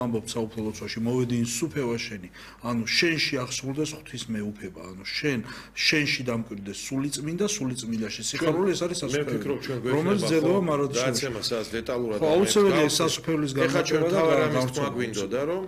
ამბობ საუფლელოცვაში მოვედი იმ სუფევა შენი ანუ შენში აღსრულდეს ღვთის მეუფება ანუ შენში დამკვირდეს სულიწმინდაში სიხარული ეს არის სასუფეველი რომელიც ძელოა მარადში დაცემა სადაც დეტალურად აუცილებელია სასუფეველის განმარტება და განმარტება გვინდოდა რომ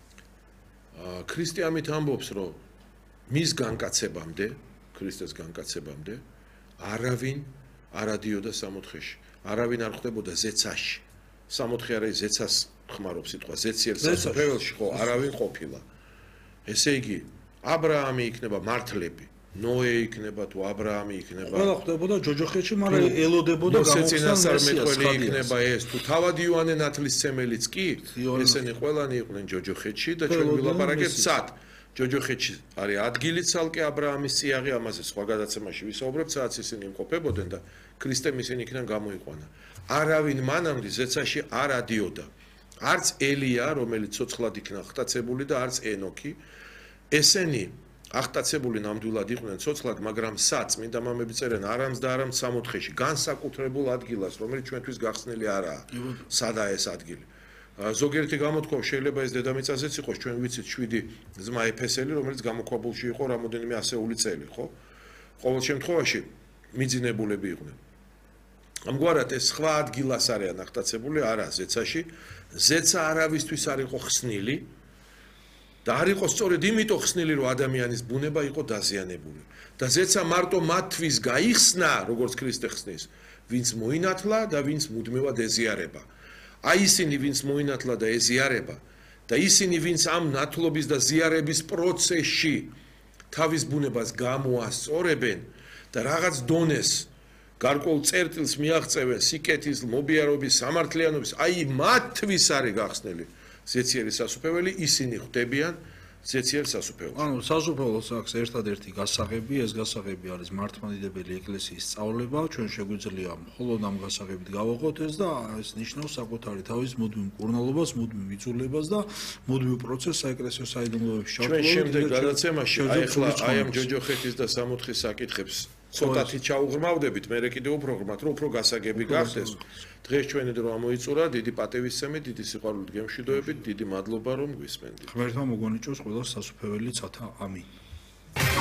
ქრისტიანით ამბობს რომ მის განკაცებამდე ქრისტეს განკაცებამდე არავინ არ ადიოდა სამოთხეში არავინ არ ხვდებოდა ზეცაში სამოთხე არის ზეცას ხმარობს სიტყვა ზეციერ სასუფეველში ხო არავინ ყოფილა ესე იგი აბრაამი იქნება მართლები ნოე იქნება თუ აბრაამი იქნება ყველა ხვდებოდა ჯოჯოხეთში მაგრამ ელოდებოდა გამოცდას იქნება ეს თუ თავად იოანე ნათლისმცემელიც კი ესენი ყველანი იყვნენ ჯოჯოხეთში და ჩვენ ვილაპარაკებთ სად ჯოჯოხეთში არის ადგილი ცალკე აბრაამის წიაღი ამაზე სხვა გადაცემაში ვისაუბრებთ სადაც ისინი იმყოფებოდნენ და ქრისტემ ისინი იქიდან გამოიყვანა არავინ მანამდე ზეცაში არ ადიოდა არც ელია რომელიც ცოცხლად იქნა აღტაცებული და არც ენოქი ესენი აღტაცებული ნამდვილად იყვნენ ცოცხლად მაგრამ საწმინდა მამები წერენ არამს და არამს სამოთხეში განსაკუთრებულ ადგილას რომელიც ჩვენთვის გახსნილი არაა სადაა ეს ადგილი ზოგიერთი გამოთქვა შეიძლება ეს დედამიწაზეც იყოს ჩვენ ვიცით 7 ძმა ეფესელი რომელიც გამოქვაბულში იყო რამოდენიმე ასეული წელი ხო ყოველ შემთხვევაში მიძინებულები იყვნენ ამგვარად ეს სხვა ადგილას არიან აღტაცებული არა ზეცაში ზეცა არავისთვის არ იყო ხსნილი და არ იყო სწორედ იმიტომ ხსნილი რომ ადამიანის ბუნება იყო დაზიანებული და ზეცა მარტო მათთვის გაიხსნა როგორც ქრისტე ხსნის ვინც მოინათლა და ვინც მუდმივად ეზიარება აი ისინი ვინც მოინათლა და ეზიარება და ისინი ვინც ამ ნათლობის და ზიარების პროცესში თავის ბუნებას გამოასწორებენ და რაღაც დონეს გარკვეულ წერტილს მიაღწევენ სიკეთის მობიარობის სამართლიანობის აი მათთვის არის გახსნილი ზეციერი სასუფეველი ისინი ხვდებიან ზეციერ სასუფეველს ანუ სასუფეველს აქვს ერთადერთი გასაღები ეს გასაღები არის მართლმადიდებელი ეკლესიის სწავლება ჩვენ შეგვიძლია მხოლოდ ამ გასაღებით გავაღოთ ეს და ეს ნიშნავს საკუთარი თავის მუდმივ მკურნალობას მუდმივ იწურლებას და მუდმივ პროცესს საეკლესიო საიდუმლოებში ჩვენ შემდეგ გადაცემაში აი ახლა აი ამ ჯოჯოხეთის და სამოთხის საკითხებს ცოტათი ჩაუღრმავდებით მე კიდევ უფრო ღრმად რომ უფრო გასაგები გახდეს დღეს ჩვენი დრო ამოიწურა დიდი პატივისცემით დიდი სიყვარულით გემშვიდობებით დიდი მადლობა რომ გვისმენდით ღმერთმა მოგონიჭოს ყველა სასუფეველი ცათა ამინ